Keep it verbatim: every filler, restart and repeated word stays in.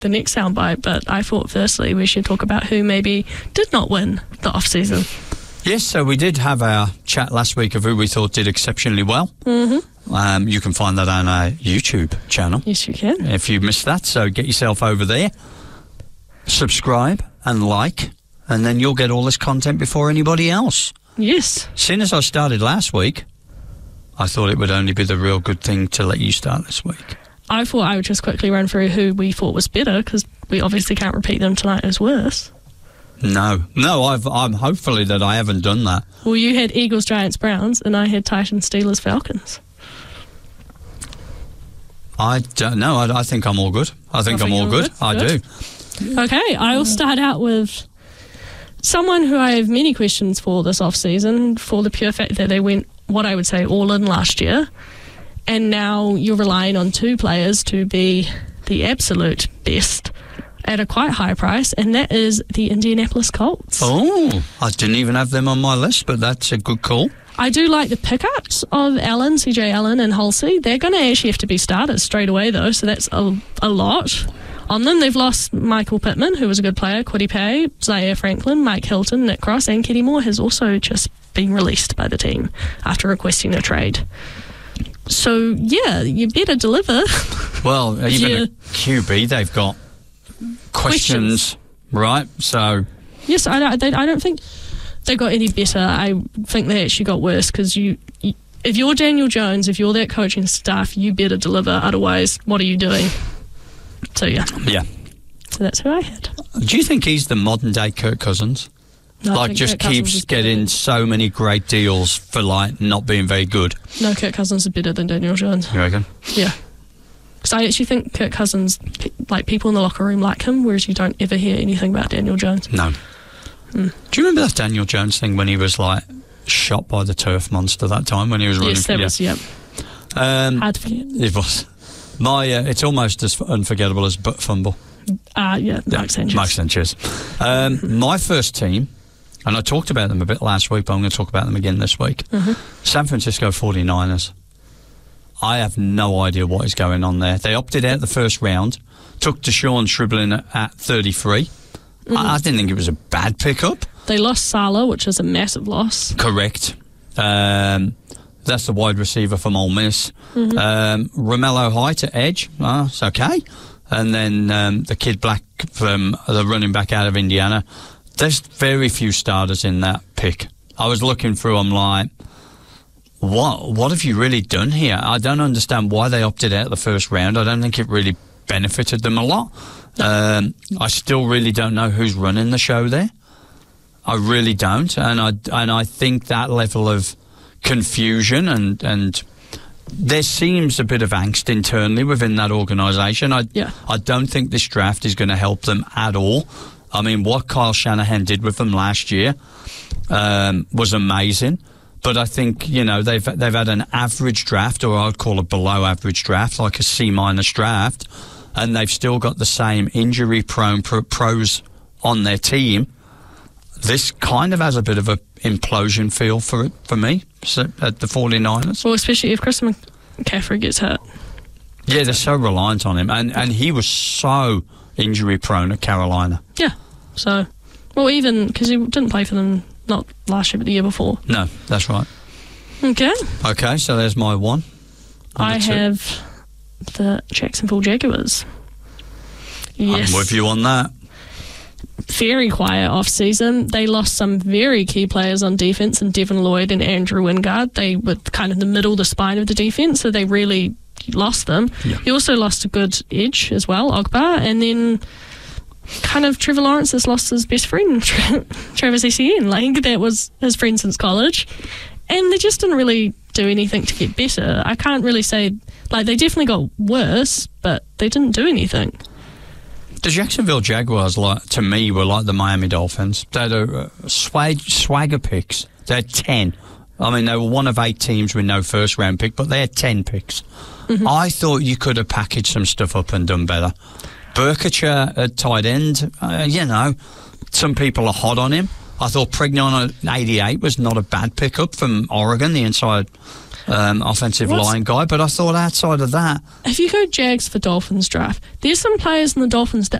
the next soundbite, but I thought firstly we should talk about who maybe did not win the off-season. Yes, so we did have our chat last week of who we thought did exceptionally well. Mm-hmm. Um, you can find that on our YouTube channel. Yes, you can. If you missed that, so get yourself over there, subscribe and like, and then you'll get all this content before anybody else. Yes. Seeing as I started last week, I thought it would only be the real good thing to let you start this week. I thought I would just quickly run through who we thought was better, because we obviously can't repeat them tonight as worse. No, no, I've, I'm hopefully that I haven't done that. Well, you had Eagles, Giants, Browns, and I had Titans, Steelers, Falcons. I don't know. I, I think I'm all good. I think I I'm think all you're good. good. I Good. do. Okay, I'll start out with someone who I have many questions for this off-season, for the pure fact that they went, what I would say, all in last year, and now you're relying on two players to be the absolute best at a quite high price, and that is the Indianapolis Colts. Oh, I didn't even have them on my list, but that's a good call. I do like the pickups of Allen, C J Allen and Halsey. They're going to actually have to be starters straight away, though, so that's a, a lot on them. They've lost Michael Pittman, who was a good player, Kwity Paye, Zaire Franklin, Mike Hilton, Nick Cross, and Kenny Moore has also just been released by the team after requesting a trade. So, yeah, you better deliver. Well, even Yeah. a Q B, they've got questions, Questions. right? So, Yes, I don't, they, I don't think they got any better. I think they actually got worse, because you, you, if you're Daniel Jones, if you're that coaching staff, you better deliver. Otherwise, what are you doing? So, yeah. yeah. So that's who I had. Do you think he's the modern-day Kirk Cousins? No, I like, think just Kirk Cousins keeps is better getting than- so many great deals for, like, not being very good. No, Kirk Cousins is better than Daniel Jones. You reckon? Yeah. Because I actually think Kirk Cousins, pe- like, people in the locker room like him, whereas you don't ever hear anything about Daniel Jones. No. Mm. Do you remember that Daniel Jones thing when he was, like, shot by the turf monster that time when he was running? Yes, that yeah. was, yeah. Um, Hard to forget. It was. My, uh, it's almost as unforgettable as butt fumble. Uh, yeah, Mark Sanchez. Mark Sanchez. Um, my first team, and I talked about them a bit last week, but I'm going to talk about them again this week. Mm-hmm. San Francisco forty-niners. I have no idea what is going on there. They opted out the first round, took Deshaun Shriblin at thirty-three. Mm-hmm. I, I didn't think it was a bad pickup. They lost Salah, which is a massive loss. Correct. Um, that's the wide receiver from Ole Miss. Mm-hmm. Um, Romello Height at edge. Oh, it's okay. And then um, the kid Black from the running back out of Indiana. There's very few starters in that pick. I was looking through them like, what, what have you really done here? I don't understand why they opted out the first round. I don't think it really benefited them a lot. Um, I still really don't know who's running the show there. I really don't, and I and I think that level of confusion and and there seems a bit of angst internally within that organisation. I Yeah. I don't think this draft is going to help them at all. I mean, what Kyle Shanahan did with them last year um, was amazing, but I think you know they've they've had an average draft, or I'd call a below average draft, like a C minus draft, and they've still got the same injury prone pro- pros on their team. This kind of has a bit of a implosion feel for it for me so, at the forty-niners. Well, especially if Chris McCaffrey gets hurt. Yeah, they're so reliant on him, and and he was so injury prone at Carolina. Yeah. So, well, even because he didn't play for them not last year but the year before. No, that's right. Okay. Okay, so there's my one. I Number two. have the Jacksonville Jaguars. Yes. I'm with you on that. Very quiet off-season. They lost some very key players on defence, and Devin Lloyd and Andrew Wingard. They were kind of the middle, the spine of the defence, so they really lost them. Yeah. He also lost a good edge as well, Ogba, and then kind of Trevor Lawrence has lost his best friend, Travis Etienne. Like, that was his friend since college. And they just didn't really do anything to get better. I can't really say, like, they definitely got worse, but they didn't do anything. The Jacksonville Jaguars, like to me, were like the Miami Dolphins. They're uh, swag, swagger picks. They're ten. I mean, they were one of eight teams with no first round pick, but they had ten picks. Mm-hmm. I thought you could have packaged some stuff up and done better. Burkhardt at tight end, uh, you know, some people are hot on him. I thought Pregnon at eighty-eight was not a bad pickup from Oregon, the inside um, offensive What's- line guy. But I thought outside of that, If you go Jags for Dolphins draft, there's some players in the Dolphins that